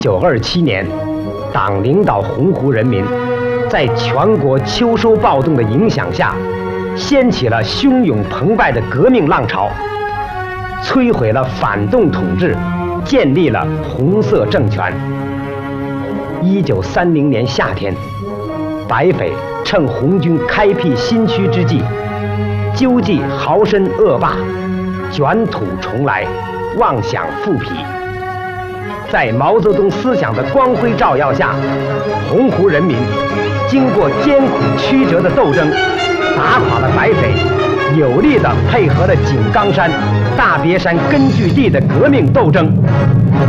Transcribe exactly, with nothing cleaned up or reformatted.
一九二七年，党领导洪湖人民，在全国秋收暴动的影响下，掀起了汹涌澎湃的革命浪潮，摧毁了反动统治，建立了红色政权。一九三零年夏天，白匪趁红军开辟新区之际，纠集豪绅恶霸，卷土重来，妄想复辟。在毛泽东思想的光辉照耀下，洪湖人民经过艰苦曲折的斗争，打垮了白匪，有力地配合了井冈山、大别山根据地的革命斗争，